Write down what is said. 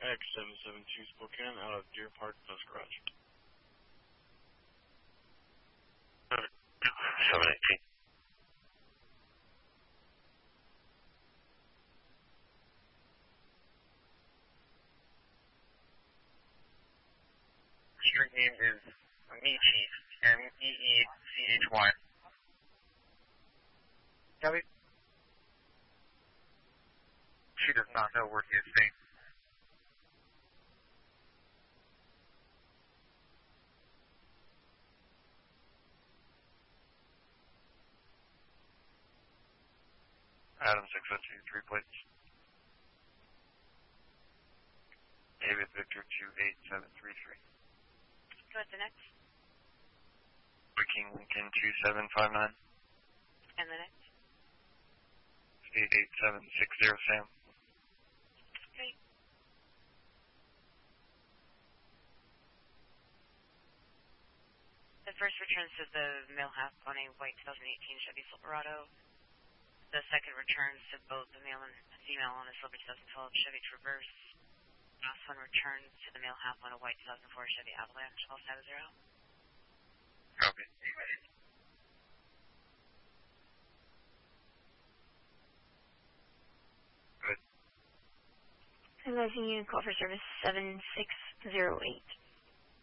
X772 Spokane out of Deer Park Bus Garage. 718. Street name is Meechy, M-E-E-C-H-Y. Copy. She does not know where he is staying. Adam 602, 3 plates. David Victor 28733. Go ahead, the next. Viking Lincoln 2759. And the next. 88760 Sam. Okay. The first returns to the male half on a white 2018 Chevy Silverado. The second returns to both the male and female on a silver 2012 Chevy Traverse. Last one returns to the male half on a white 2004 Chevy Avalanche, all status 0. Copy. I'm asking you to call for service 7608.